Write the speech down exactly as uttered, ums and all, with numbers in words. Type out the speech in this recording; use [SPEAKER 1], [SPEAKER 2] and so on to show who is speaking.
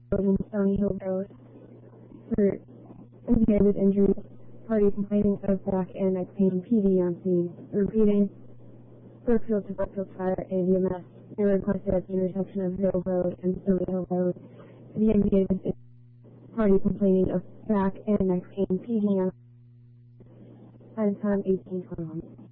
[SPEAKER 1] Road and Stony Hill Road for M V A with injuries. Party complaining of back and neck pain. P D on scene. Repeating. Brookfield to Brookfield Fire and E M S. They were requested at the intersection of Hill Road and Stony Hill Road. The M V A with party complaining of back and neck pain. P D on time eighteen twenty-one.